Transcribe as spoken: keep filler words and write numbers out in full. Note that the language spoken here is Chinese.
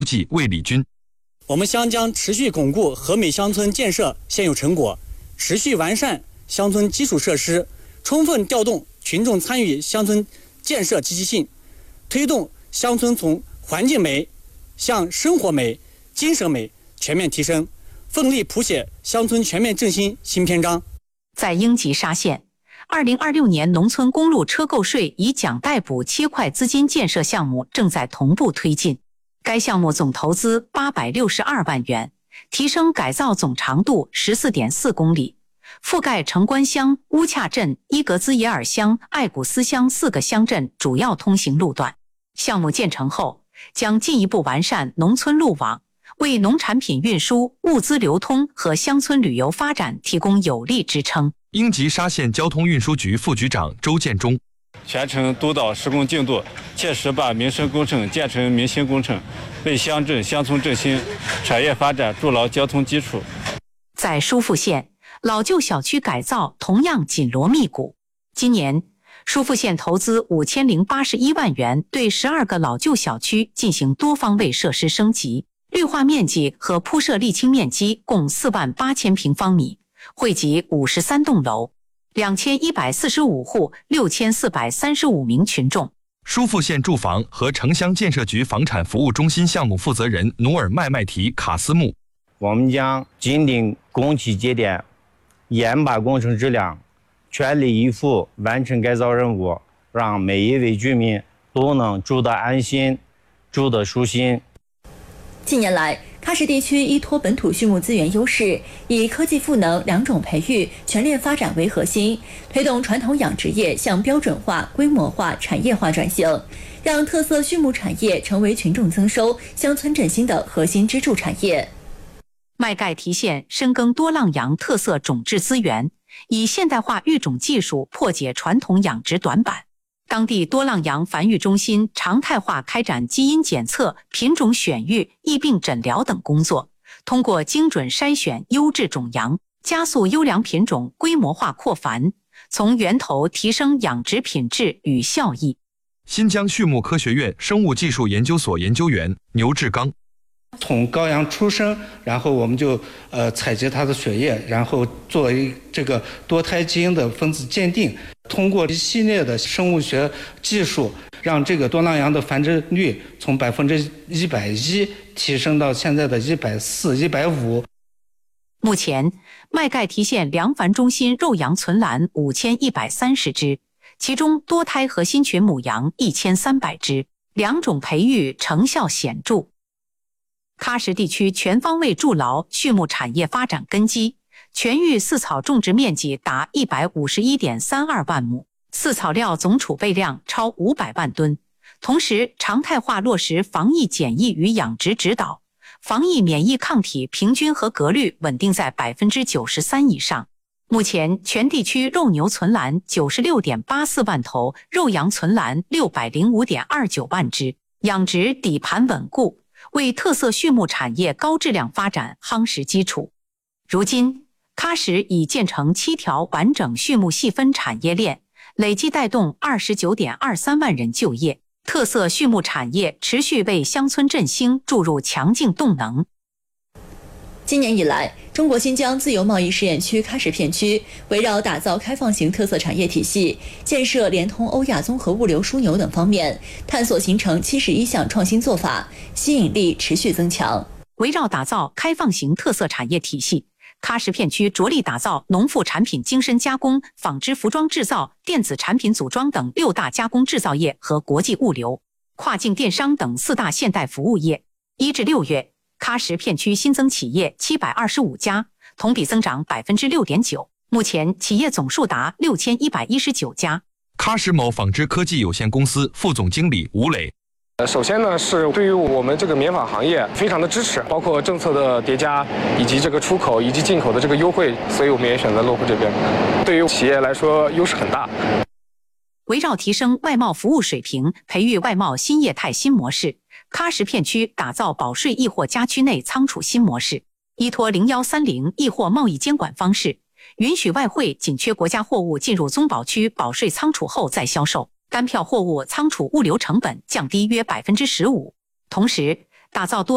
记魏礼军。 我们将将持续巩固和美乡村建设现有成果，持续完善乡村基础设施，充分调动群众参与乡村建设积极性，推动乡村从环境美向生活美、精神美全面提升，奋力谱写乡村全面振兴新篇章。 在英吉沙县，二零二六年农村公路车购税以奖代补切块资金建设项目正在同步推进。该项目总投资八百六十二万元，提升改造总长度 十四点四公里，覆盖城关乡、乌恰镇、伊格兹耶尔乡、艾古斯乡四个乡镇主要通行路段。项目建成后，将进一步完善农村路网，为农产品运输、物资流通和乡村旅游发展提供有力支撑。 英吉沙县交通运输局副局长周建中。 全程督导施工进度，切实把民生工程建成民心工程，为乡镇乡村振兴、产业发展筑牢交通基础。 在疏附县，老旧小区改造同样紧锣密鼓。今年，疏附县投资五千零八十一万元，对十二个老旧小区进行多方位设施升级，绿化面积和铺设沥青面积共四万八千平方米，惠及五十三栋楼。两千一百四十五户，六千四百三十五名群众。 疏附县住房和城乡建设局房产服务中心项目负责人努尔麦麦提卡斯木。 我们将紧盯工期节点，严把工程质量，全力以赴完成改造任务，让每一位居民都能住得安心，住得舒心。 近年来，喀什地区依托本土畜牧资源优势，以科技赋能两种培育全链发展为核心，推动传统养殖业向标准化、规模化、产业化转型，让特色畜牧产业成为群众增收、乡村振兴的核心支柱产业。 麦盖提县深耕多浪洋特色种质资源，以现代化育种技术破解传统养殖短板。当地多浪洋繁育中心常态化开展基因检测、品种选育、疫病诊疗等工作，通过精准筛选优质种羊，加速优良品种规模化扩繁，从源头提升养殖品质与效益。 新疆畜牧科学院生物技术研究所研究员牛志刚。 从羔羊出生，然后我们就呃采集它的血液，然后作为这个多胎基因的分子鉴定，通过一系列的生物学技术，让这个多浪羊的繁殖率从百分之一百一提升到现在的一百四、一百五。 目前，麦盖提县粮繁中心肉羊存栏五千一百三十只，其中多胎核心群母羊一千三百只，两种培育成效显著。喀什地区全方位筑牢畜牧产业发展根基，全域饲草种植面积达 一百五十一点三二万亩，饲草料总储备量超五百万吨。同时，常态化落实防疫检疫与养殖指导，防疫免疫抗体平均合格率稳定在 百分之九十三 以上。目前，全地区肉牛存栏 九十六点八四万头，肉羊存栏 六百零五点二九万只，养殖底盘稳固，为特色畜牧产业高质量发展夯实基础。如今，喀什已建成七条完整畜牧细分产业链，累计带动 二十九点二三万人就业，特色畜牧产业持续为乡村振兴注入强劲动能。 今年以来，中国新疆自由贸易试验区喀什片区围绕打造开放型特色产业体系、建设联通欧亚综合物流枢纽等方面，探索形成七十一项创新做法，吸引力持续增强。 围绕打造开放型特色产业体系，喀什片区着力打造农副产品精深加工、纺织服装制造、电子产品组装等六大加工制造业和国际物流、跨境电商等四大现代服务业。一至六月，喀什片区新增企业七百二十五家，同比增长 百分之六点九。目前企业总数达六千一百一十九家。 喀什某纺织科技有限公司副总经理吴磊。 首先呢，是对于我们这个棉纺行业非常的支持，包括政策的叠加，以及这个出口以及进口的这个优惠，所以我们也选择落户这边。对于企业来说，优势很大。 围绕提升外贸服务水平，培育外贸新业态新模式，喀什片区打造保税易货加区内仓储新模式，依托零一三零易货贸易监管方式，允许外汇紧缺国家货物进入综保区保税仓储后再销售，单票货物仓储物流成本降低约 百分之十五。同时，打造多